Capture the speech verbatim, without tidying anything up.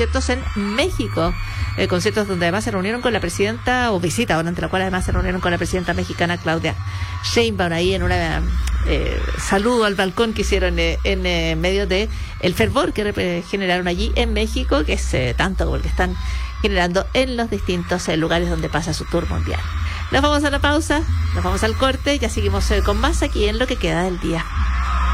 conciertos en México, eh, conciertos donde además se reunieron con la presidenta, o visita, durante la cual además se reunieron con la presidenta mexicana Claudia Sheinbaum, ahí en una eh, saludo al balcón que hicieron eh, en eh, medio de el fervor que eh, generaron allí en México, que es eh, tanto como el que están generando en los distintos eh, lugares donde pasa su tour mundial. Nos vamos a la pausa, nos vamos al corte, ya seguimos eh, con más aquí en Lo que queda del día.